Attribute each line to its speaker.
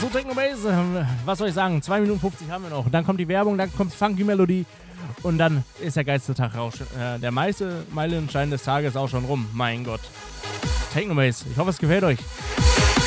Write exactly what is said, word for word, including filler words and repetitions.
Speaker 1: zu Technobase. Ähm, was soll ich sagen? zwei Minuten fünfzig haben wir noch. Dann kommt die Werbung, dann kommt Funky Melodie und dann ist der geilste Tag raus. Äh, der meiste Meilenstein des Tages auch schon rum. Mein Gott. Technobase. Ich hoffe, es gefällt euch.